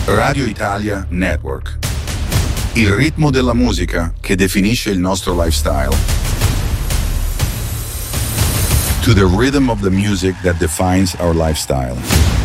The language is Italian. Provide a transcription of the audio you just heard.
Radio Italia Network. Il ritmo della musica che definisce il nostro lifestyle. To the rhythm of the music that defines our lifestyle.